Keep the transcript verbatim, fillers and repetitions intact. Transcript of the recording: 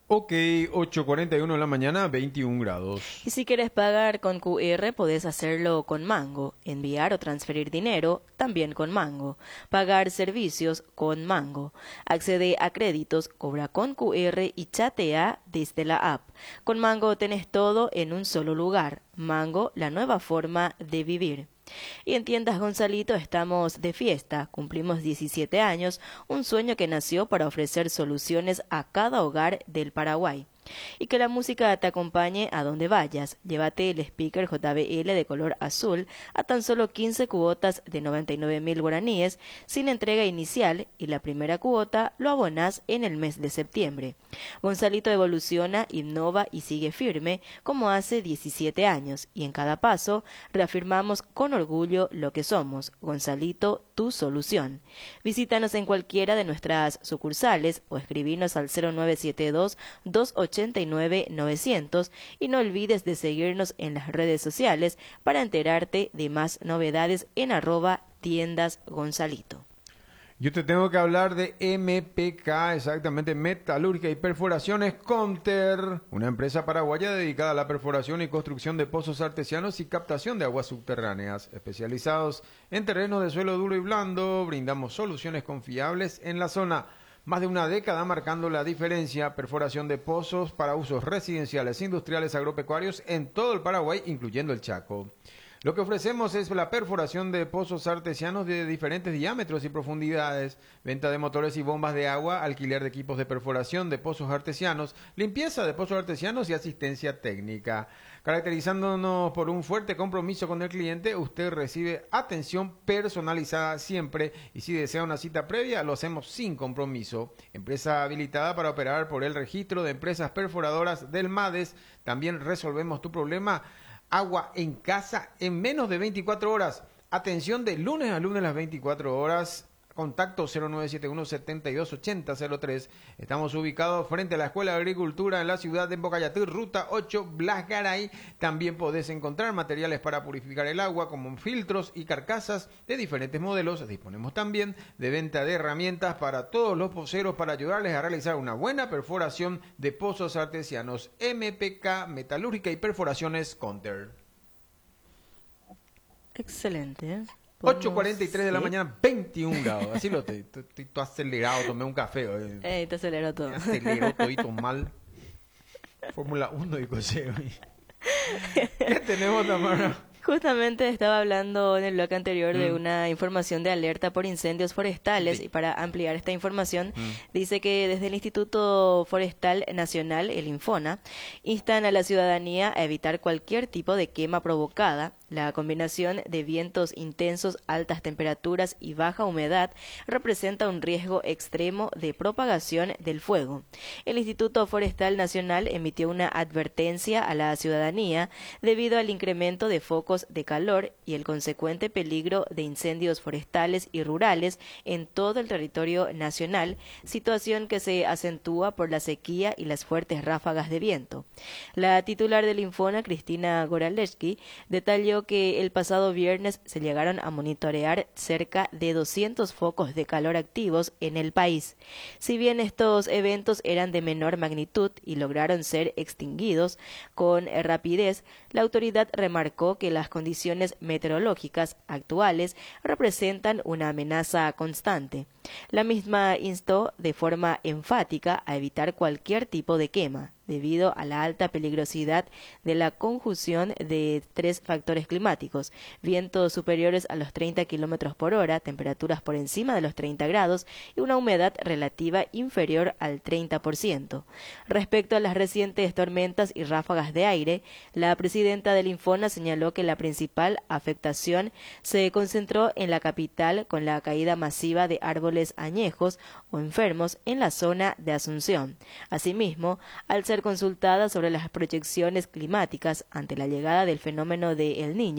Ok, ocho cuarenta y uno de la mañana, veintiún grados. Y si quieres pagar con Q R, podés hacerlo con Mango. Enviar o transferir dinero, también con Mango. Pagar servicios, con Mango. Accede a créditos, cobra con Q R y chatea desde la app. Con Mango tenés todo en un solo lugar. Mango, la nueva forma de vivir. Y en Tiendas Gonzalito estamos de fiesta, cumplimos diecisiete años, un sueño que nació para ofrecer soluciones a cada hogar del Paraguay. Y que la música te acompañe a donde vayas. Llévate el speaker J B L de color azul a tan solo quince cuotas de noventa y nueve mil guaraníes sin entrega inicial y la primera cuota lo abonás en el mes de septiembre. Gonzalito evoluciona, innova y sigue firme como hace diecisiete años y en cada paso reafirmamos con orgullo lo que somos. Gonzalito, tu solución. Visítanos en cualquiera de nuestras sucursales o escribinos al cero nueve siete dos, dos ocho nueve novecientos y no olvides de seguirnos en las redes sociales para enterarte de más novedades en arroba tiendas Gonzalito. Yo te tengo que hablar de M P K, exactamente Metalúrgica y Perforaciones Conter, una empresa paraguaya dedicada a la perforación y construcción de pozos artesianos y captación de aguas subterráneas. Especializados en terrenos de suelo duro y blando, brindamos soluciones confiables en la zona. Más de una década marcando la diferencia, perforación de pozos para usos residenciales, industriales, agropecuarios en todo el Paraguay, incluyendo el Chaco. Lo que ofrecemos es la perforación de pozos artesianos de diferentes diámetros y profundidades, venta de motores y bombas de agua, alquiler de equipos de perforación de pozos artesianos, limpieza de pozos artesianos y asistencia técnica. Caracterizándonos por un fuerte compromiso con el cliente, usted recibe atención personalizada siempre y si desea una cita previa, lo hacemos sin compromiso. Empresa habilitada para operar por el registro de empresas perforadoras del MADES. También resolvemos tu problema. Agua en casa en menos de veinticuatro horas. Atención de lunes a lunes a las veinticuatro horas. Contacto cero nueve siete uno, setenta y dos ochenta cero tres. Estamos ubicados frente a la Escuela de Agricultura en la ciudad de Embocayatí, Ruta ocho, Blas Garay. También podés encontrar materiales para purificar el agua como filtros y carcasas de diferentes modelos. Disponemos también de venta de herramientas para todos los poceros para ayudarles a realizar una buena perforación de pozos artesianos. M P K, Metalúrgica y Perforaciones Conter. Excelente, ¿eh? ocho cuarenta y tres de la ¿Sí? mañana, veintiún grados. Así lo estoy, estoy, estoy todo acelerado, tomé un café. Eh. Eh, te aceleró todo. Me aceleró todito mal. Fórmula uno y coseo. ¿Qué tenemos, Tamara? Justamente estaba hablando en el bloque anterior Mm. de una información de alerta por incendios forestales Sí. y para ampliar esta información Mm. dice que desde el Instituto Forestal Nacional, el Infona, instan a la ciudadanía a evitar cualquier tipo de quema provocada. La combinación de vientos intensos, altas temperaturas y baja humedad representa un riesgo extremo de propagación del fuego. El Instituto Forestal Nacional emitió una advertencia a la ciudadanía debido al incremento de focos de calor y el consecuente peligro de incendios forestales y rurales en todo el territorio nacional, situación que se acentúa por la sequía y las fuertes ráfagas de viento. La titular del Infona, Cristina Goralewski, detalló que el pasado viernes se llegaron a monitorear cerca de doscientos focos de calor activos en el país. Si bien estos eventos eran de menor magnitud y lograron ser extinguidos con rapidez, la autoridad remarcó que las condiciones meteorológicas actuales representan una amenaza constante. La misma instó de forma enfática a evitar cualquier tipo de quema, debido a la alta peligrosidad de la conjunción de tres factores climáticos: vientos superiores a los treinta kilómetros por hora, temperaturas por encima de los treinta grados y una humedad relativa inferior al treinta por ciento. Respecto a las recientes tormentas y ráfagas de aire, la presidenta del Infona señaló que la principal afectación se concentró en la capital con la caída masiva de árboles añejos o enfermos en la zona de Asunción. Asimismo, al ser consultada sobre las proyecciones climáticas ante la llegada del fenómeno de El Niño,